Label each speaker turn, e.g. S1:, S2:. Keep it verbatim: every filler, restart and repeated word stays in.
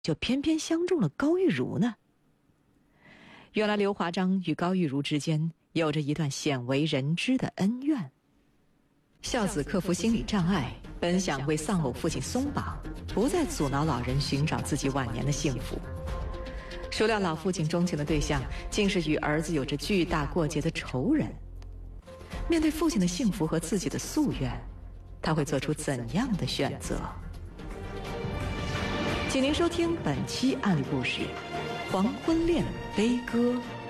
S1: 就偏偏相中了高玉茹呢？原来刘华章与高玉茹之间有着一段鲜为人知的恩怨。孝子克服心理障碍，本想为丧偶父亲松绑，不再阻挠老人寻找自己晚年的幸福。孰料老父亲钟情的对象竟是与儿子有着巨大过节的仇人。面对父亲的幸福和自己的夙愿，他会做出怎样的选择？请您收听本期案例故事《黄昏恋悲歌》。